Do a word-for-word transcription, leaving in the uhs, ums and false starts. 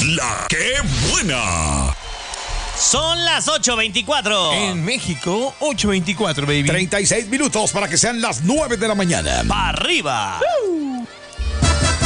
La que buena. Son las ocho veinticuatro. En México, ocho veinticuatro, baby. treinta y seis minutos para que sean las nueve de la mañana. ¡Pa' arriba! Uh.